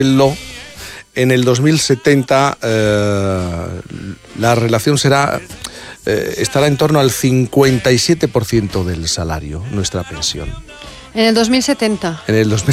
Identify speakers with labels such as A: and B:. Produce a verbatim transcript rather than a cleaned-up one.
A: En el dos mil setenta eh, la relación será eh, estará en torno al cincuenta y siete por ciento del salario, nuestra pensión.
B: En el dos mil setenta.
A: En el dos mil